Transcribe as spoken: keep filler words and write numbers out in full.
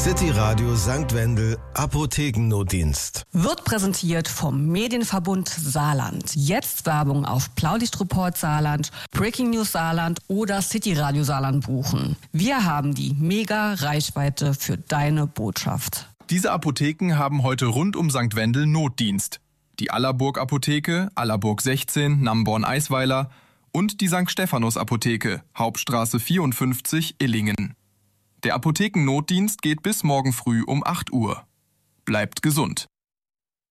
City Radio Sankt Wendel Apothekennotdienst. Wird präsentiert vom Medienverbund Saarland. Jetzt Werbung auf Blaulichtreport Saarland, Breaking News Saarland oder City Radio Saarland buchen. Wir haben die mega Reichweite für deine Botschaft. Diese Apotheken haben heute rund um Sankt Wendel Notdienst. Die Allerburg Apotheke, Allerburg sechzehn, Namborn-Eisweiler und die Sankt Stephanus Apotheke, Hauptstraße vierundfünfzig, Illingen. Der Apothekennotdienst geht bis morgen früh um acht Uhr. Bleibt gesund.